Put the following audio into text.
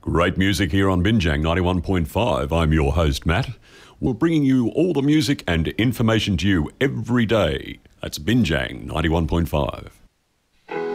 Great music here on Binjang 91.5. I'm your host, Matt. We're bringing you all the music and information to you every day. That's Binjang 91.5.